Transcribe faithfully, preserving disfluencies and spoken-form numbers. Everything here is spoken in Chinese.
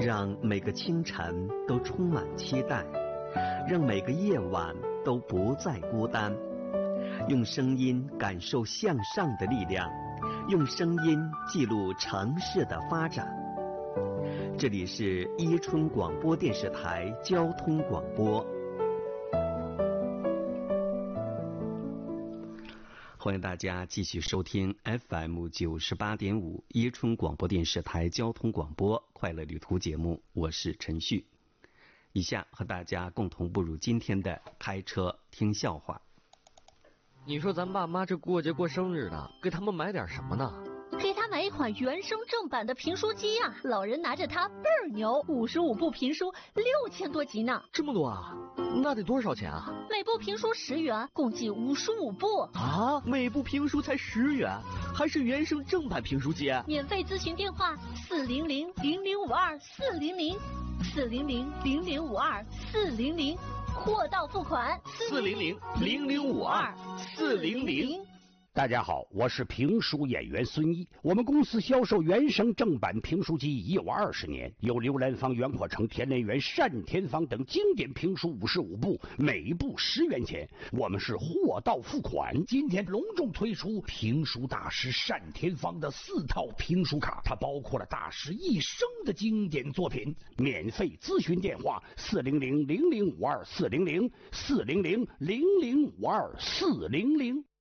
让每个清晨都充满期待，让每个夜晚都不再孤单。用声音感受向上的力量，用声音记录城市的发展。这里是伊春广播电视台交通广播，欢迎大家继续收听 F M 九十八点五伊春广播电视台交通广播快乐旅途节目，我是陈旭。以下和大家共同步入今天的开车听笑话。 你说咱爸妈这过节过生日的，给他们买点什么呢？ 给他买一款原声正版的评书机啊！老人拿着它倍儿牛，五十五部评书，六千多集呢。 这么多啊？那得多少钱啊？ 每部评书十元，共计五十五部啊！每部评书才十元，还是原声正版评书机？ 免费咨询电话：四零零零零五二四零零，四零零零零五二四零零，货到付款。 四零零零零五二四零零。 大家好，我是评书演员孙一。我们公司销售原声正版评书机已有二十年，有刘兰芳、袁阔成、田连元、单田芳等经典评书五十五部，每部十元钱。我们是货到付款。今天隆重推出评书大师单田芳的四套评书卡，它包括了大师一生的经典作品。免费咨询电话：四零零零零五二四零零，四零零零零五二四零零。